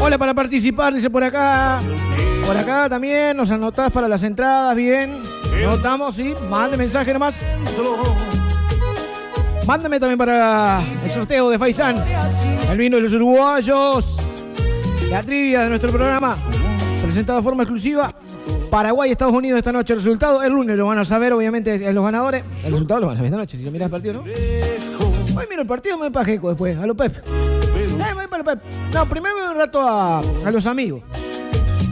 Hola para participar, dice por acá. Por acá también nos anotás para las entradas, bien. Anotamos, sí. Mande mensaje nomás. Mándame también para el sorteo de Faisán. El vino de los uruguayos. La trivia de nuestro programa. Presentado de forma exclusiva. Paraguay, Estados Unidos esta noche. El resultado, el lunes lo van a saber, obviamente, los ganadores. El resultado lo van a saber esta noche, si lo miras el partido, ¿no? Hoy miro el partido, me voy para Jeco después, a los Pep. Me voy para los Pep. No, primero me voy un rato a los amigos.